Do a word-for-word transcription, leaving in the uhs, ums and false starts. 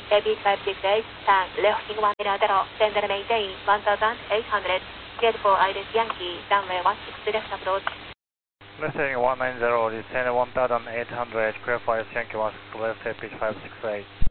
A P five six eight, turn left in one minute, send and maintain one thousand eight hundred, get for Island Yankee, runway one six left approach. Messaging one nine zero, descend one thousand eight hundred, clear for Yankee one six left, A P five six eight.